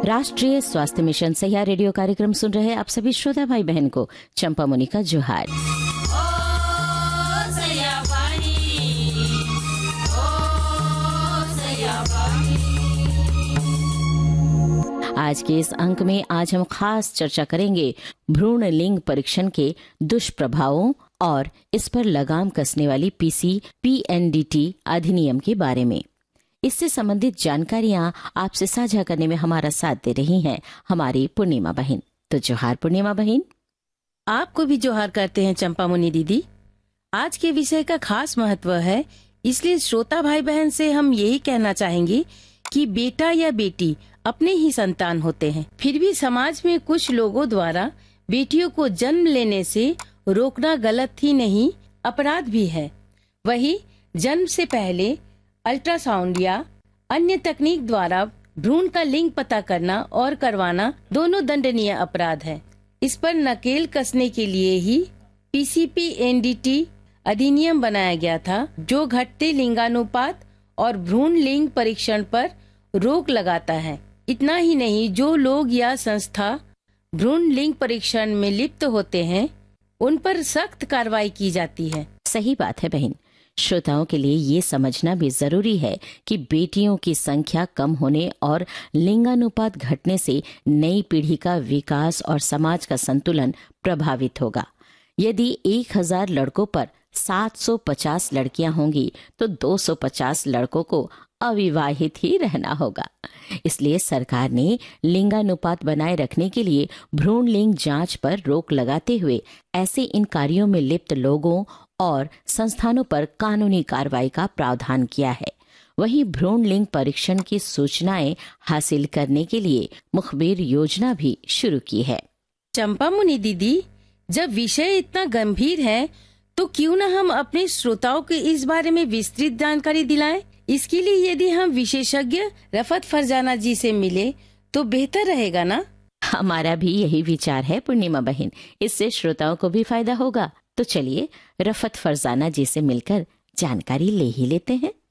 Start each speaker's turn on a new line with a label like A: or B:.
A: राष्ट्रीय स्वास्थ्य मिशन सहिया रेडियो कार्यक्रम सुन रहे आप सभी श्रोता भाई बहन को चंपा मुनि का जोहार। आज के इस अंक में आज हम खास चर्चा करेंगे भ्रूण लिंग परीक्षण के दुष्प्रभावों और इस पर लगाम कसने वाली पीएनडीटी अधिनियम के बारे में। इससे संबंधित जानकारियां आपसे साझा करने में हमारा साथ दे रही हैं हमारी पूर्णिमा बहन। तो जोहार पूर्णिमा बहन।
B: आपको भी जोहार करते हैं चंपा मुनि दीदी। आज के विषय का खास महत्व है, इसलिए श्रोता भाई बहन से हम यही कहना चाहेंगे कि बेटा या बेटी अपने ही संतान होते हैं, फिर भी समाज में कुछ लोगों द्वारा बेटियों को जन्म लेने से रोकना गलत ही नहीं अपराध भी है। वही जन्म से पहले अल्ट्रासाउंड या अन्य तकनीक द्वारा भ्रूण का लिंग पता करना और करवाना दोनों दंडनीय अपराध है। इस पर नकेल कसने के लिए ही पीसीपीएनडीटी अधिनियम बनाया गया था, जो घटते लिंगानुपात और भ्रूण लिंग परीक्षण पर रोक लगाता है। इतना ही नहीं, जो लोग या संस्था भ्रूण लिंग परीक्षण में लिप्त होते हैं उन पर सख्त कार्रवाई की जाती है।
A: सही बात है बहन। श्रोताओं के लिए ये समझना भी जरूरी है कि बेटियों की संख्या कम होने और लिंगानुपात घटने से नई पीढ़ी का विकास और समाज का संतुलन प्रभावित होगा। यदि 1000 लड़कों पर 750 लड़कियां होंगी तो 250 लड़कों को अविवाहित ही रहना होगा। इसलिए सरकार ने लिंगानुपात बनाए रखने के लिए भ्रूण लिंग जांच पर रोक लगाते हुए ऐसे इन कार्यों में लिप्त लोगों और संस्थानों पर कानूनी कार्रवाई का प्रावधान किया है। वहीं भ्रूण लिंग परीक्षण की सूचनाएं हासिल करने के लिए मुखबिर योजना भी शुरू की है।
B: चंपा मुनि दीदी, जब विषय इतना गंभीर है तो क्यों न हम अपने श्रोताओं को इस बारे में विस्तृत जानकारी दिलाएं। इसके लिए यदि हम विशेषज्ञ रफत फरजाना जी से मिले तो बेहतर रहेगा ना।
A: हमारा भी यही विचार है पूर्णिमा बहन। इससे श्रोताओं को भी फायदा होगा। तो चलिए रफत फरजाना जी से मिलकर जानकारी ले ही लेते हैं।